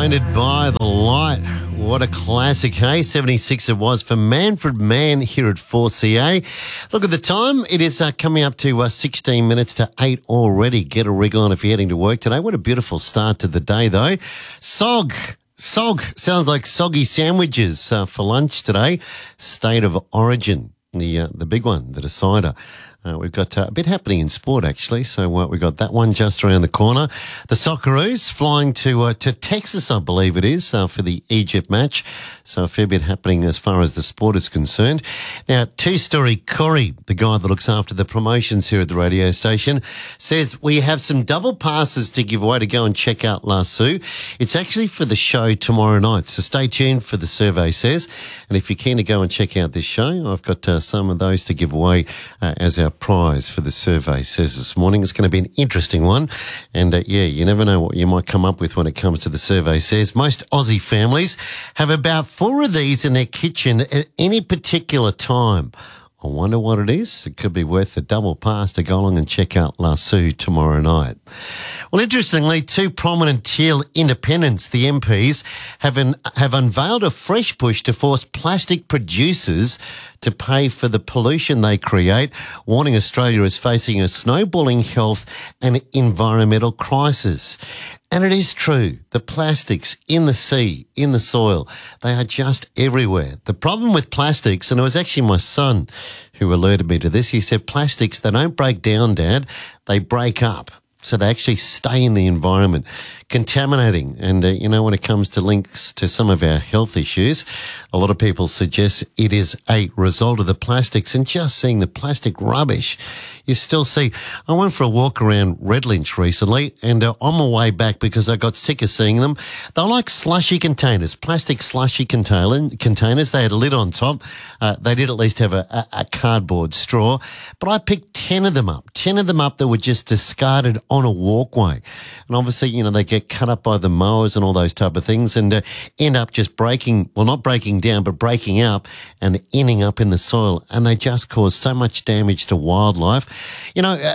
Blinded by the Light. What a classic, hey? 76 it was for Manfred Mann here at 4CA. Look at the time. It is coming up to 16 minutes to 8 already. Get a wriggle on if you're heading to work today. What a beautiful start to the day, though. Sog. Sounds like soggy sandwiches for lunch today. State of Origin, the big one, the decider. We've got a bit happening in sport, actually. So we've got that one just around the corner. The Socceroos flying to Texas, I believe it is, for the Egypt match. So a fair bit happening as far as the sport is concerned. Now, two-story Corey, the guy that looks after the promotions here at the radio station, says we have some double passes to give away to go and check out La Sue. It's actually for the show tomorrow night. So stay tuned for the survey says. And if you're keen to go and check out this show, I've got some of those to give away as our prize for the survey says this morning. It's going to be an interesting one. And you never know what you might come up with when it comes to the survey says. Most Aussie families have about 4 of these in their kitchen at any particular time. I wonder what it is. It could be worth a double pass to go along and check out La Sue tomorrow night. Well, interestingly, 2 prominent Teal independents, the MPs, have unveiled a fresh push to force plastic producers to pay for the pollution they create, warning Australia is facing a snowballing health and environmental crisis. And it is true, the plastics in the sea, in the soil, they are just everywhere. The problem with plastics, and it was actually my son who alerted me to this, he said plastics, they don't break down, Dad, they break up. So they actually stay in the environment, contaminating. And, when it comes to links to some of our health issues, a lot of people suggest it is a result of the plastics. And just seeing the plastic rubbish, you still see. I went for a walk around Redlynch recently, and on my way back, because I got sick of seeing them, they're like slushy containers, plastic slushy containers. They had a lid on top. They did at least have a cardboard straw. But I picked 10 of them up that were just discarded on a walkway. And obviously, they get cut up by the mowers and all those type of things and end up just not breaking down, but breaking up and ending up in the soil. And they just cause so much damage to wildlife.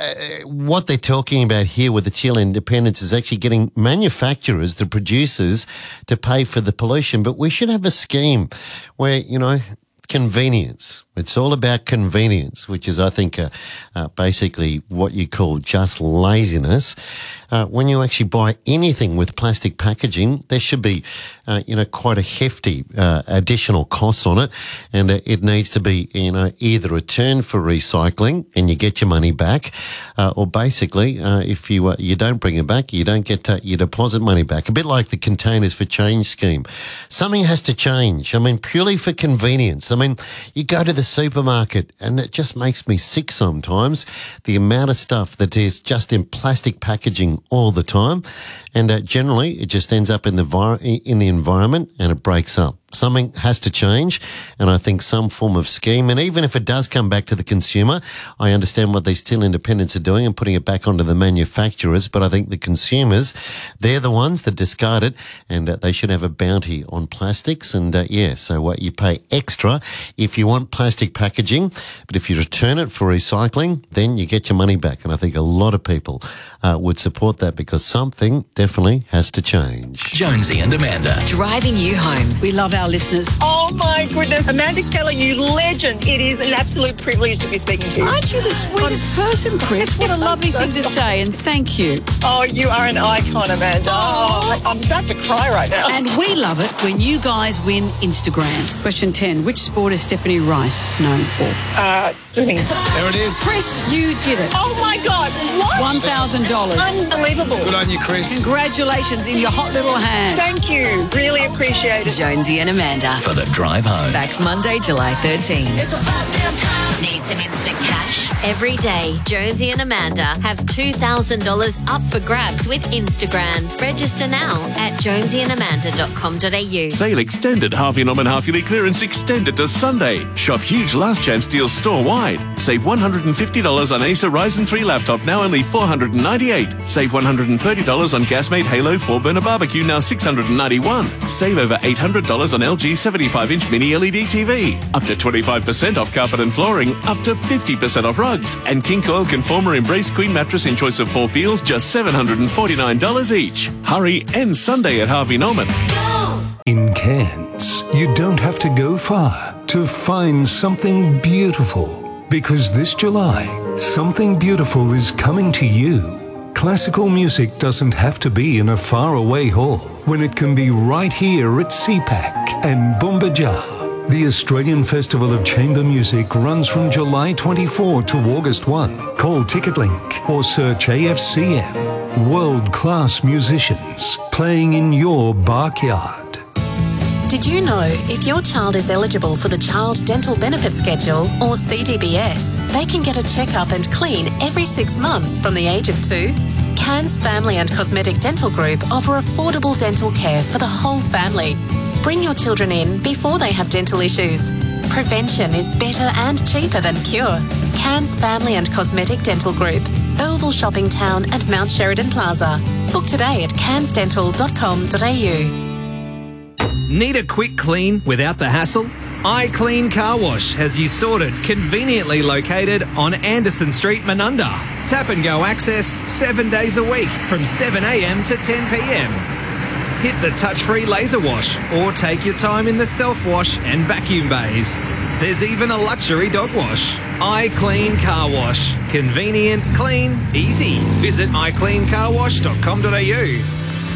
What they're talking about here with the Teal independents is actually getting manufacturers, the producers, to pay for the pollution. But we should have a scheme where, convenience. It's all about convenience, which is, I think, basically what you call just laziness. When you actually buy anything with plastic packaging, there should be, quite a hefty additional costs on it, and it needs to be, either returned for recycling and you get your money back, or basically, if you don't bring it back, you don't get your deposit money back. A bit like the Containers for Change scheme. Something has to change. Purely for convenience. You go to the supermarket and it just makes me sick sometimes, the amount of stuff that is just in plastic packaging all the time, and generally it just ends up in the environment and it breaks up. Something has to change, and I think some form of scheme, and even if it does come back to the consumer, I understand what these Teal independents are doing and putting it back onto the manufacturers, but I think the consumers, they're the ones that discard it, and they should have a bounty on plastics, and so what you pay extra if you want plastic packaging, but if you return it for recycling, then you get your money back, and I think a lot of people would support that because something definitely has to change. Jonesy and Amanda. Driving you home. We love our listeners. Oh my goodness, Amanda Keller, you legend. It is an absolute privilege to be speaking to you. Aren't you the sweetest person, Chris? What a lovely thing to say, and thank you. Oh, you are an icon, Amanda. Oh, I'm about to cry right now. And we love it when you guys win Instagram. Question 10. Which sport is Stephanie Rice known for? Swimming. There it is. Chris, you did it. Oh my God, what? $1,000. Unbelievable. Good on you, Chris. Congratulations in your hot little hand. Thank you. Really appreciate it. Jonesy and Amanda. For the drive home. Back Monday, July 13. Need some instant cash? Every day, Jonesy and Amanda have $2,000 up for grabs with Instagram. Register now at jonesyandamanda.com.au. Sale extended. Half-year nom and half-yearly clearance extended to Sunday. Shop huge last chance deals store-wide. Save $150 on Acer Ryzen 3 laptop, now only $498. Save $130 on Gasmate Halo 4-burner barbecue, now $691. Save over $800 on LG 75-inch mini LED TV. Up to 25% off carpet and flooring, getting up to 50% off rugs. And King Coil Conformer Embrace Queen mattress in choice of 4 feels, just $749 each. Hurry, end Sunday at Harvey Norman. In Cairns, you don't have to go far to find something beautiful. Because this July, something beautiful is coming to you. Classical music doesn't have to be in a faraway hall when it can be right here at CPAC and Bumbajar. The Australian Festival of Chamber Music runs from July 24 to August 1. Call TicketLink or search AFCM. World-class musicians playing in your backyard. Did you know if your child is eligible for the Child Dental Benefit Schedule or CDBS, they can get a checkup and clean every 6 months from the age of 2? Cairns Family and Cosmetic Dental Group offer affordable dental care for the whole family. Bring your children in before they have dental issues. Prevention is better and cheaper than cure. Cairns Family and Cosmetic Dental Group, Earlville Shopping Town and Mount Sheridan Plaza. Book today at cairnsdental.com.au. Need a quick clean without the hassle? iClean Car Wash has you sorted, conveniently located on Anderson Street, Menunda. Tap and go access 7 days a week from 7 a.m. to 10 p.m. Hit the touch-free laser wash or take your time in the self-wash and vacuum bays. There's even a luxury dog wash. iClean Car Wash. Convenient, clean, easy. Visit icleancarwash.com.au.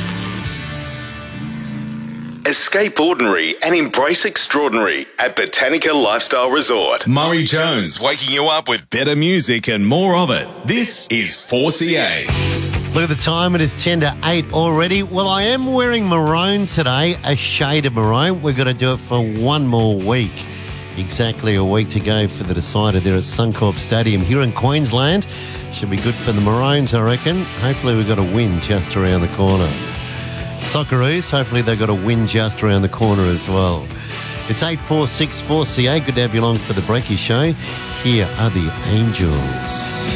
Escape ordinary and embrace extraordinary at Botanica Lifestyle Resort. Murray Jones waking you up with better music and more of it. This is 4CA. Look at the time, it is 10 to 8 already. Well, I am wearing maroon today, a shade of maroon. We're going to do it for one more week. Exactly a week to go for the decider there at Suncorp Stadium here in Queensland. Should be good for the Maroons, I reckon. Hopefully we've got a win just around the corner. Socceroos, hopefully they've got a win just around the corner as well. It's 8:46 4CA. Good to have you along for the Breaky Show. Here are the Angels.